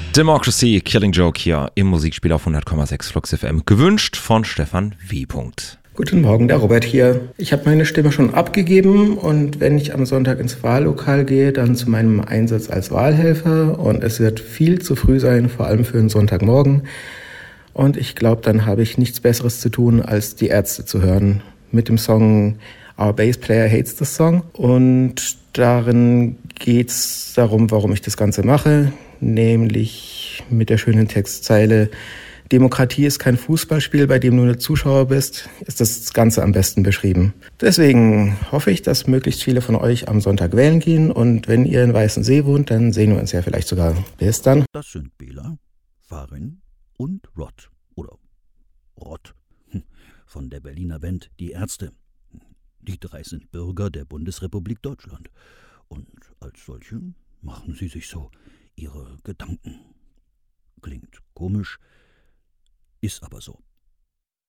Democracy, Killing Joke hier im Musikspiel auf 100,6 Flux FM. Gewünscht von Stefan W. Guten Morgen, der Robert hier. Ich habe meine Stimme schon abgegeben und wenn ich am Sonntag ins Wahllokal gehe, dann zu meinem Einsatz als Wahlhelfer und es wird viel zu früh sein, vor allem für einen Sonntagmorgen. Und ich glaube, dann habe ich nichts Besseres zu tun, als die Ärzte zu hören mit dem Song Our Bass Player Hates the Song. Und darin geht es darum, warum ich das Ganze mache, nämlich mit der schönen Textzeile: Demokratie ist kein Fußballspiel, bei dem du nur Zuschauer bist, ist das Ganze am besten beschrieben. Deswegen hoffe ich, dass möglichst viele von euch am Sonntag wählen gehen und wenn ihr in Weißensee wohnt, dann sehen wir uns ja vielleicht sogar. Bis dann. Das sind Bela, Farin und Rod oder Rott von der Berliner Band Die Ärzte. Die drei sind Bürger der Bundesrepublik Deutschland und als solche machen sie sich so ihre Gedanken. Klingt komisch, ist aber so.